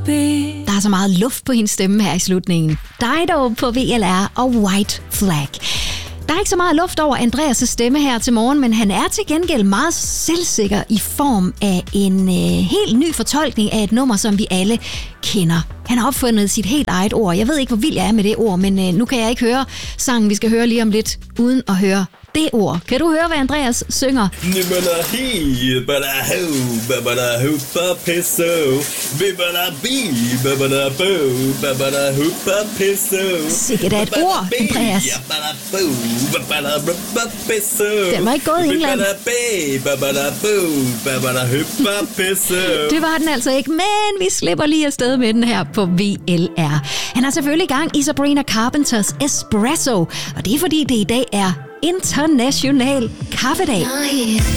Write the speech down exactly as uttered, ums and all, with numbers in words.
Der er så meget luft på hendes stemme her i slutningen. Dido på V L R og White Flag. Der er ikke så meget luft over Andreas' stemme her til morgen, men han er til gengæld meget selvsikker i form af en øh, helt ny fortolkning af et nummer, som vi alle kender. Han har opfundet sit helt eget ord. Jeg ved ikke, hvor vild jeg er med det ord, men øh, nu kan jeg ikke høre sangen, vi skal høre lige om lidt, uden at høre det ord. Kan du høre, hvad Andreas synger? Sikkert er et ord, Andreas. Den var ikke gået i England. Det var den altså ikke, men vi slipper lige afsted med den her på V L R. Han er selvfølgelig i gang i Sabrina Carpenters Espresso, og det er fordi, det i dag er International Kaffedag.